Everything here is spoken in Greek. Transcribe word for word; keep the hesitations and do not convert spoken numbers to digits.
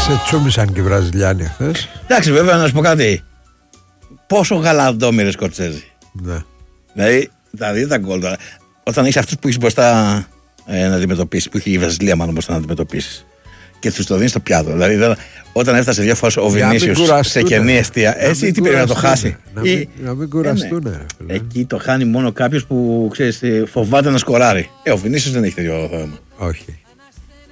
Σε τσούμισαν και οι Βραζιλιάνοι χθες. Εντάξει, βέβαια, να σου πω κάτι. Πόσο γαλαντόμοιρε Σκοτσέζοι. Ναι. Δηλαδή, τα δύο τα γκολ. Όταν έχει αυτού που έχει μπροστά ε, να αντιμετωπίσει, που έχει η Βραζιλία μάλλον μπροστά να αντιμετωπίσει, και του το δίνει στο πιάτο. Δηλαδή, δε, όταν έφτασε δύο φορές ο Βινίσιος σε κενή αιστεία, έτσι τι πρέπει να το χάσει. Να μην, να μην κουραστούν. Ε, ναι. Εκεί το χάνει μόνο κάποιο που ξέρεις, φοβάται να σκοράρει. Ε, ο Βινίσιος δεν έχει τέτοιο θέμα. Όχι.